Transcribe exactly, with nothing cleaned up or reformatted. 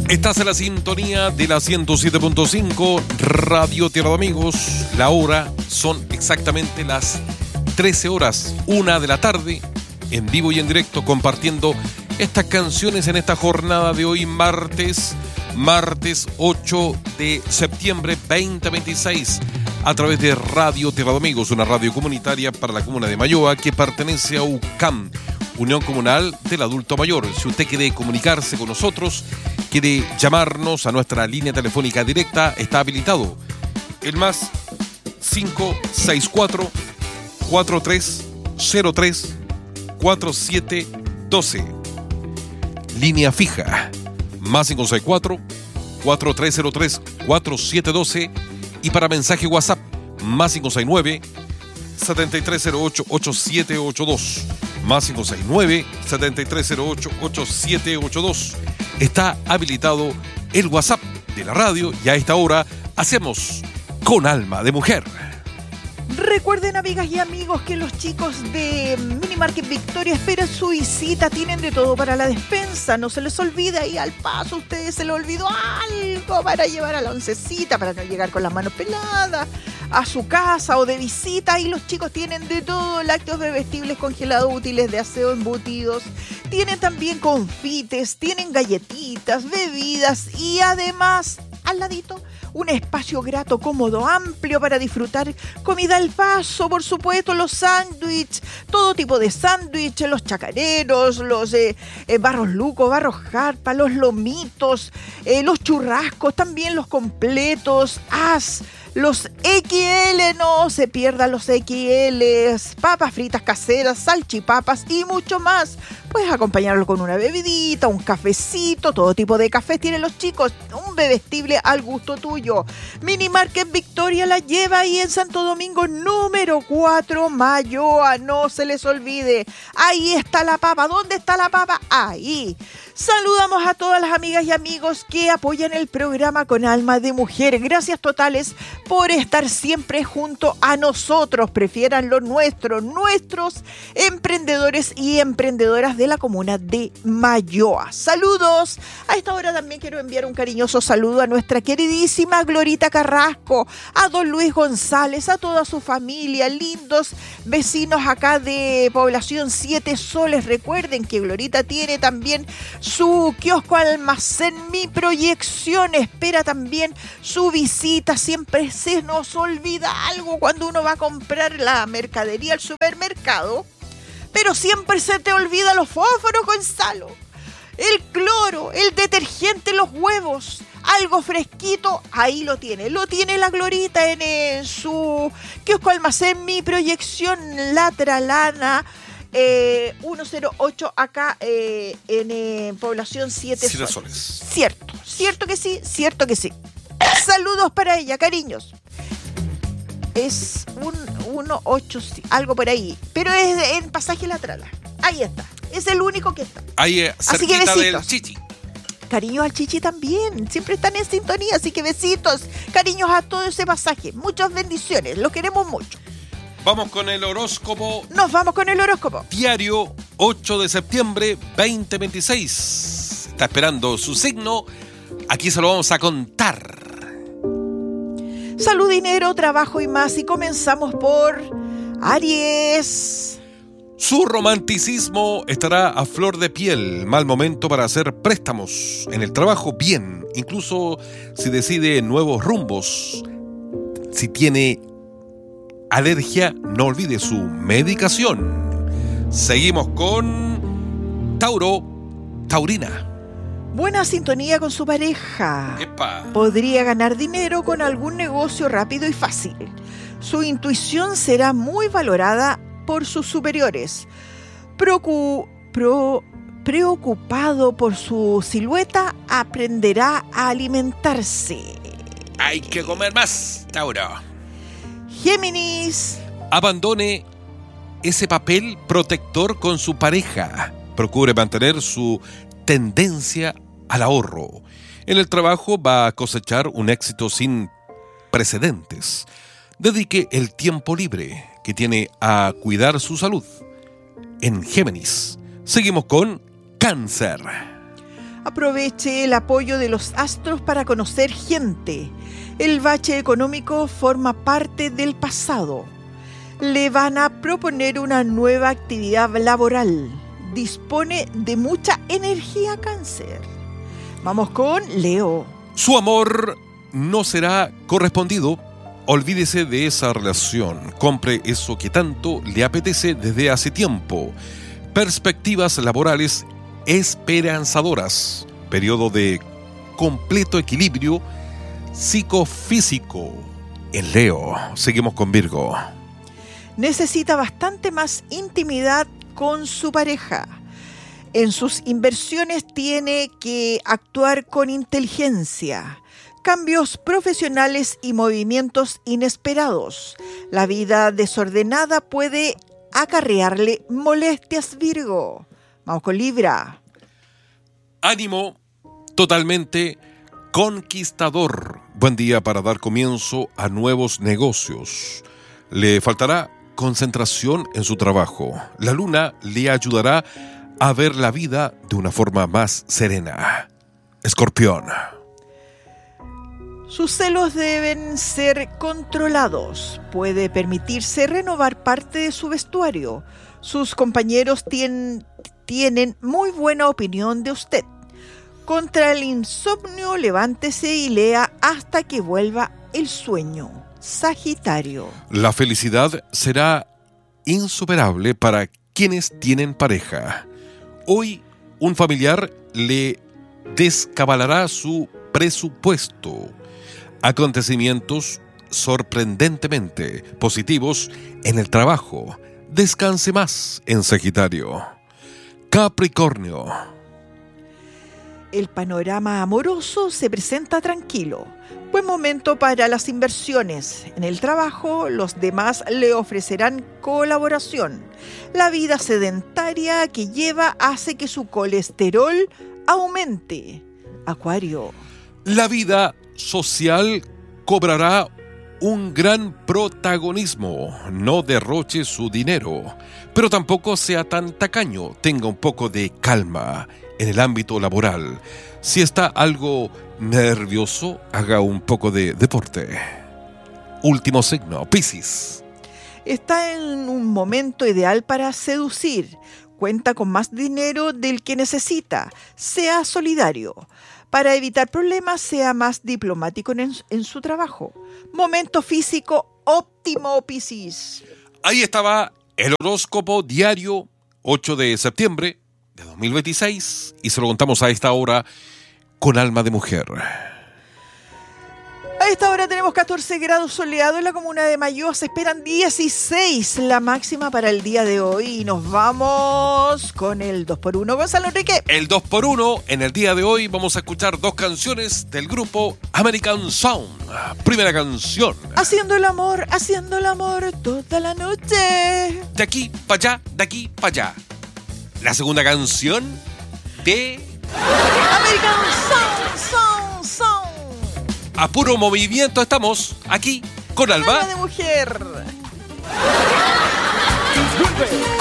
Estás en la sintonía de la ciento siete punto cinco Radio Tierra de Amigos. La hora son exactamente las trece horas, una de la tarde, en vivo y en directo, compartiendo estas canciones en esta jornada de hoy, martes, martes ocho de septiembre veinte veintiséis, a través de Radio Tierra de Amigos, una radio comunitaria para la comuna de Mayoa que pertenece a U C A M, Unión Comunal del Adulto Mayor. Si usted quiere comunicarse con nosotros, quiere llamarnos a nuestra línea telefónica directa, está habilitado el más cinco seis cuatro, cuatro tres cero tres, cuatro siete uno dos. Línea fija, más cinco seis cuatro, cuatro tres cero tres, cuatro siete uno dos. Y para mensaje WhatsApp, más cinco seis nueve, siete tres cero ocho, ocho siete ocho dos. Más cinco seis nueve, siete tres cero ocho, ocho siete ocho dos. Está habilitado el WhatsApp de la radio y a esta hora hacemos Con Alma de Mujer. Recuerden, amigas y amigos, que los chicos de Mini Market Victoria esperan su visita. Tienen de todo para la despensa. No se les olvide, ahí al paso a ustedes se les olvidó algo para llevar a la oncecita, para no llegar con las manos peladas a su casa o de visita. Y los chicos tienen de todo: lácteos bebestibles, congelados, útiles de aseo, embutidos. Tienen también confites, tienen galletitas, bebidas y además, al ladito, un espacio grato, cómodo, amplio para disfrutar comida al paso, por supuesto, los sándwiches, todo tipo de sándwiches, los chacareros, los eh, eh, barros luco, barros jarpa, los lomitos, eh, los churrascos, también los completos, as, los equis ele, no se pierdan los equis ele, papas fritas caseras, salchipapas y mucho más. Puedes acompañarlo con una bebidita, un cafecito, todo tipo de cafés tienen los chicos, un bebestible al gusto tuyo. Mini Market Victoria la lleva ahí en Santo Domingo, número cuatro, Mayoa, no se les olvide. Ahí está la papa. ¿Dónde está la papa? Ahí. Saludamos a todas las amigas y amigos que apoyan el programa Con Alma de Mujer. Gracias totales por estar siempre junto a nosotros. Prefieran lo nuestro, nuestros emprendedores y emprendedoras de la comuna de Mayoa. Saludos. A esta hora también quiero enviar un cariñoso saludo a nuestra queridísima Glorita Carrasco, a don Luis González, a toda su familia, lindos vecinos acá de población Siete Soles. Recuerden que Glorita tiene también su kiosco almacén Mi Proyección, espera también su visita. Siempre se nos olvida algo cuando uno va a comprar la mercadería al supermercado, pero siempre se te olvida los fósforos, Gonzalo, el cloro, el detergente, los huevos, algo fresquito. Ahí lo tiene, lo tiene la Glorita en, en su kiosco almacén Mi Proyección, La Tralana, Eh, ciento ocho acá eh, en eh, población Siete Soles. Soles. Cierto, cierto que sí, cierto que sí. Saludos para ella, cariños. Es un uno ocho, algo por ahí, pero es en Pasaje La Trala. Ahí está, es el único que está. Ahí, eh, así que besitos del Chichi. Cariños al Chichi también, siempre están en sintonía, así que besitos, cariños a todo ese pasaje. Muchas bendiciones, los queremos mucho. Vamos con el horóscopo. Nos vamos con el horóscopo. Diario ocho de septiembre veinte veintiséis. Está esperando su signo. Aquí se lo vamos a contar. Salud, dinero, trabajo y más. Y comenzamos por Aries. Su romanticismo estará a flor de piel. Mal momento para hacer préstamos. En el trabajo, bien. Incluso si decide nuevos rumbos. Si tiene alergia, no olvide su medicación. Seguimos con Tauro, Taurina. Buena sintonía con su pareja. ¡Epa! Podría ganar dinero con algún negocio rápido y fácil. Su intuición será muy valorada por sus superiores. Procu- pro- preocupado por su silueta, aprenderá a alimentarse. Hay que comer más, Tauro. Géminis. Abandone ese papel protector con su pareja. Procure mantener su tendencia al ahorro. En el trabajo va a cosechar un éxito sin precedentes. Dedique el tiempo libre que tiene a cuidar su salud. En Géminis, seguimos con Cáncer. Aproveche el apoyo de los astros para conocer gente. El bache económico forma parte del pasado. Le van a proponer una nueva actividad laboral. Dispone de mucha energía, Cáncer. Vamos con Leo. Su amor no será correspondido. Olvídese de esa relación. Compre eso que tanto le apetece desde hace tiempo. Perspectivas laborales esperanzadoras. Periodo de completo equilibrio psicofísico en Leo. Seguimos con Virgo. Necesita bastante más intimidad con su pareja. En sus inversiones tiene que actuar con inteligencia. Cambios profesionales y movimientos inesperados. La vida desordenada puede acarrearle molestias, Virgo. Vamos con Libra. Ánimo totalmente conquistador. Buen día para dar comienzo a nuevos negocios. Le faltará concentración en su trabajo. La luna le ayudará a ver la vida de una forma más serena. Escorpión. Sus celos deben ser controlados. Puede permitirse renovar parte de su vestuario. Sus compañeros tienen, tienen muy buena opinión de usted. Contra el insomnio, levántese y lea hasta que vuelva el sueño. Sagitario. La felicidad será insuperable para quienes tienen pareja. Hoy, un familiar le descabalará su presupuesto. Acontecimientos sorprendentemente positivos en el trabajo. Descanse más en Sagitario. Capricornio. El panorama amoroso se presenta tranquilo. Buen momento para las inversiones. En el trabajo, los demás le ofrecerán colaboración. La vida sedentaria que lleva hace que su colesterol aumente. Acuario. La vida social cobrará un gran protagonismo. No derroche su dinero, pero tampoco sea tan tacaño. Tenga un poco de calma en el ámbito laboral. Si está algo nervioso, haga un poco de deporte. Último signo, Piscis. Está en un momento ideal para seducir. Cuenta con más dinero del que necesita. Sea solidario. Para evitar problemas, sea más diplomático en, en su trabajo. Momento físico óptimo, Piscis. Ahí estaba el horóscopo diario ocho de septiembre de dos mil veintiséis y se lo contamos a esta hora con alma de mujer. A esta hora tenemos catorce grados soleados en la comuna de Mayoa. Se esperan dieciséis, la máxima para el día de hoy. Y nos vamos con el dos por uno, Gonzalo Enrique. El dos por uno, en el día de hoy vamos a escuchar dos canciones del grupo American Sound. Primera canción. Haciendo el amor, haciendo el amor toda la noche. De aquí para allá, de aquí para allá. La segunda canción de American Sound, Sound, Sound. A puro movimiento estamos aquí con Alba. Alma de mujer. Vuelve.